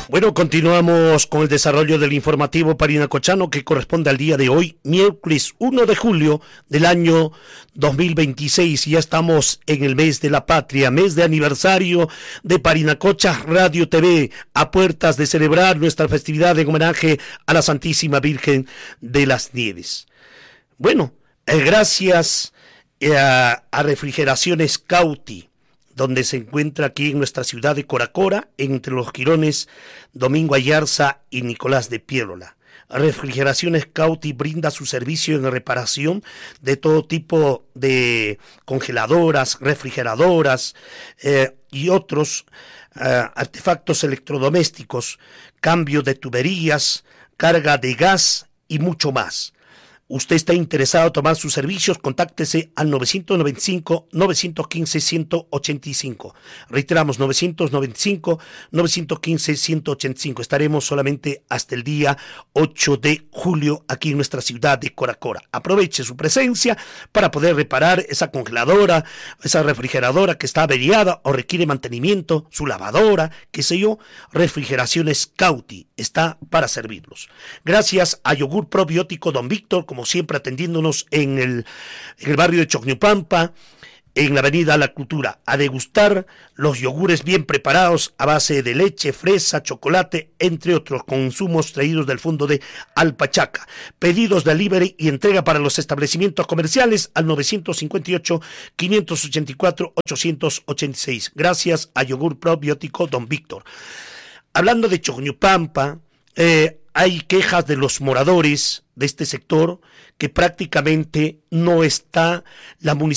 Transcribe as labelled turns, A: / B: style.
A: Bueno, continuamos con el desarrollo del informativo parinacochano que corresponde al día de hoy, miércoles 1 de julio del año 2026. Ya estamos en el mes de la patria, mes de aniversario de Parinacocha Radio TV, a puertas de celebrar nuestra festividad en homenaje a la Santísima Virgen de las Nieves. Bueno, gracias a Refrigeraciones Cauti, donde se encuentra aquí en nuestra ciudad de Coracora, entre los jirones Domingo Ayarza y Nicolás de Piérola. Refrigeraciones Cauti brinda su servicio en reparación de todo tipo de congeladoras, refrigeradoras y otros artefactos electrodomésticos, cambio de tuberías, carga de gas y mucho más. Usted está interesado en tomar sus servicios, contáctese al 995-915-185. Reiteramos, 995-915-185. Estaremos solamente hasta el día 8 de julio aquí en nuestra ciudad de Coracora. Aproveche su presencia para poder reparar esa congeladora, esa refrigeradora que está averiada o requiere mantenimiento, su lavadora, qué sé yo. Refrigeraciones Cauti está para servirlos. Gracias a Yogur Probiótico Don Víctor, como siempre atendiéndonos en el barrio de Chocñopampa, en la avenida La Cultura, a degustar los yogures bien preparados a base de leche, fresa, chocolate, entre otros consumos traídos del fondo de Alpachaca. Pedidos de delivery y entrega para los establecimientos comerciales al 958-584-886. Gracias a Yogur Probiótico Don Víctor. Hablando de Chocñopampa, hay quejas de los moradores de este sector que prácticamente no está la municipalidad